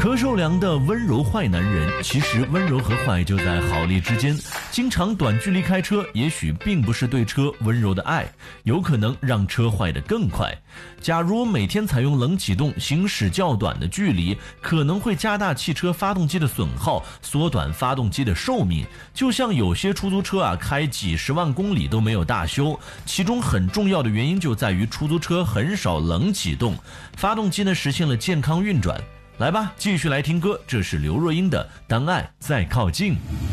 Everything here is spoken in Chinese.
柯受良的温柔坏男人，其实温柔和坏就在毫厘之间。经常短距离开车，也许并不是对车温柔的爱，有可能让车坏得更快。假如每天采用冷启动，行驶较短的距离，可能会加大汽车发动机的损耗，缩短发动机的寿命。就像有些出租车开几十万公里都没有大修，其中很重要的原因就在于出租车很少冷启动，发动机实现了健康运转。来吧，继续来听歌，这是刘若英的《当爱再靠近》。